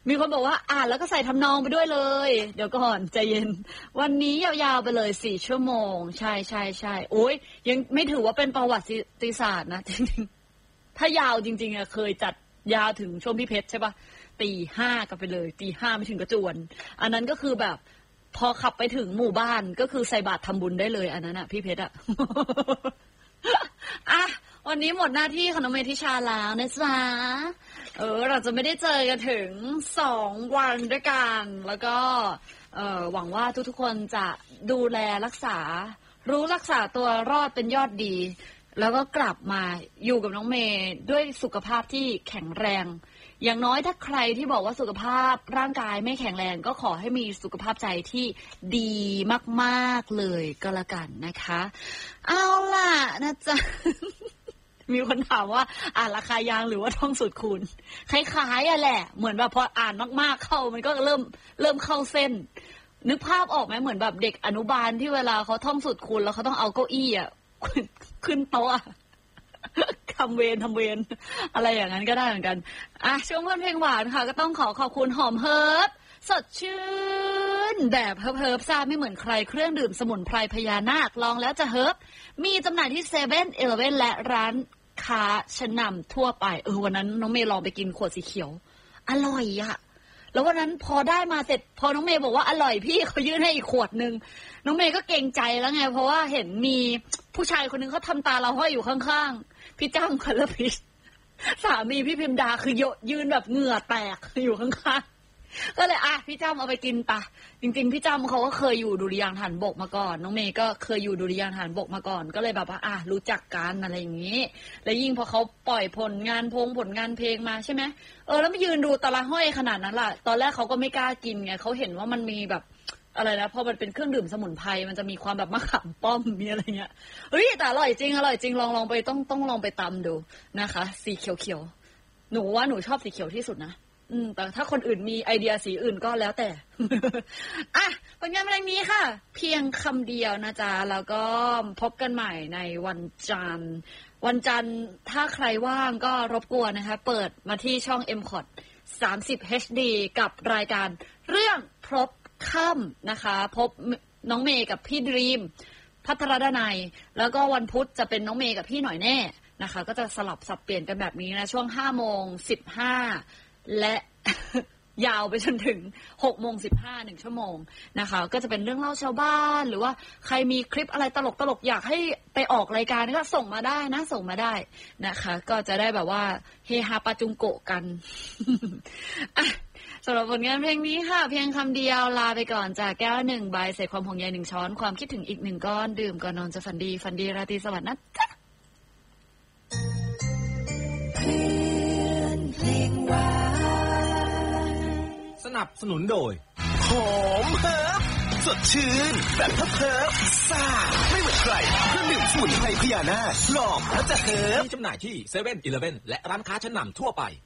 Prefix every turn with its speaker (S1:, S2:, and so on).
S1: มีคนบอกว่าอ่านแล้วก็ใส่ทำนองไปด้วยเลยเดี๋ยวก่อนใจเย็นวันนี้ยาวๆไปเลย4 ชั่วโมงใช่โอ้ยยังไม่ถือว่าเป็นประวัติศาสตร์นะจริงๆถ้ายาวจริงๆอะเคยจัดยาวถึงช่วงพี่เพชรใช่ปะตี 5กันไปเลยตี 5ไม่ถึงกระจวนอันนั้นก็คือแบบพอขับไปถึงหมู่บ้านก็คือใส่บาตรทำบุญได้เลยอันนั้นอะพี่เพชรอะ อ่ะวันนี้หมดหน้าที่ของน้องเมธิชาแล้วนะจ๊ะเราจะไม่ได้เจอกันถึง2 วันด้วยกันแล้วก็หวังว่าทุกๆคนจะดูแลรักษารักษาตัวรอดเป็นยอดดีแล้วก็กลับมาอยู่กับน้องเมย์ด้วยสุขภาพที่แข็งแรงอย่างน้อยถ้าใครที่บอกว่าสุขภาพร่างกายไม่แข็งแรงก็ขอให้มีสุขภาพใจที่ดีมากๆเลยก็แล้วกันนะคะเอาล่ะนะจ๊ะ มีคนถามว่าอ่านราคายางหรือว่าท่องสูตรคูณคล้ายๆอะแหละเหมือนแบบพออ่านมากๆเข้ามันก็เริ่มเข้าเส้นนึกภาพออกไหมเหมือนแบบเด็กอนุบาลที่เวลาเขาท่องสูตรคูณแล้วเขาต้องเอาเก้าอี้อะขึ้นโต๊ะทำเวรอะไรอย่างนั้นก็ได้เหมือนกันอ่ะช่วงเพลงหวานค่ะก็ต้องขอบคุณหอมเฮิร์บสดชื่นแบบเฮิร์บซ่าไม่เหมือนใครเครื่องดื่มสมุนไพรพญานาคลองแล้วจะเฮิร์บมีจำหน่ายที่7-Elevenและร้านค้าชั้นนำทั่วไปวันนั้นน้องเมย์ลองไปกินขวดสีเขียวอร่อยอะแล้ววันนั้นพอได้มาเสร็จพอน้องเมย์บอกว่าอร่อยพี่เขายื่นให้อีกขวดนึงน้องเมย์ก็เกรงใจแล้วไงเพราะว่าเห็นมีผู้ชายคนนึงเขาทำตาเราห้อยอยู่ข้างๆพี่จ้ำคัลพิชสามีพี่พิมดาคือยืนแบบเหงื่อแตกอยู่ข้างๆก็เลยพี่จ้ำเอาไปกินปะจริงๆพี่จ้ำเขาก็เคยอยู่ดุริยางค์ทหารบกมาก่อนน้องเมย์ก็เคยอยู่ดุริยางค์ทหารบกมาก่อนก็เลยแบบว่ารู้จักกันอะไรอย่างนี้แล้วยิ่งพอเขาปล่อยผลงานเพลงมาใช่ไหมแล้วมายืนดูตะละห้อยขนาดนั้นล่ะตอนแรกเขาก็ไม่กล้ากินไงเขาเห็นว่ามันมีแบบอะไรนะพอมันเป็นเครื่องดื่มสมุนไพรมันจะมีความแบบมะขามป้อมมีอะไรเงี้ยแต่อร่อยจริงลองไปต้องลองไปตำดูนะคะสีเขียวหนูว่าหนูชอบสีเขียวที่สุดนะแต่ถ้าคนอื่นมีไอเดียสีอื่นก็แล้วแต่ผลงานเพลงนี้ค่ะเพียงคำเดียวนะจ๊ะแล้วก็พบกันใหม่ในวันจันทร์ถ้าใครว่างก็รบกวนนะคะเปิดมาที่ช่อง MCOT 30 HD กับรายการเรื่องพบค่ำนะคะพบน้องเมย์กับพี่ดรีมภัทรดนัยแล้วก็วันพุธจะเป็นน้องเมย์กับพี่หน่อยแน่นะคะก็จะสลับสับเปลี่ยนกันแบบนี้นะช่วง 5:15 และ ยาวไปจนถึง 6:15 1 ชั่วโมงนะคะก็จะเป็นเรื่องเล่าชาวบ้านหรือว่าใครมีคลิปอะไรตลกอยากให้ไปออกรายการก็ส่งมาได้นะคะก็จะได้แบบว่าเฮฮาปาจุงโกะกัน สำหรับผลงานเพลงนี้ค่ะเพียงคำเดียวลาไปก่อนจากแก้ว1ใบใส่ความห่วงใย1 ช้อนความคิดถึงอีก1 ก้อนดื่มก่อนนอนจะฝันดีราตรีสวัสดิ์นะจ๊ะ
S2: เพลงหวานสนับสนุนโดยหอมเฮิร์บสดชื่นแบบเฮิร์บซ่าไม่เหมือนใครเครื่องดื่มสมุนไพรพญานาคลองแล้วจะเฮิร์บมีจำหน่ายที่7-Elevenและร้านค้าชั้นนำทั่วไป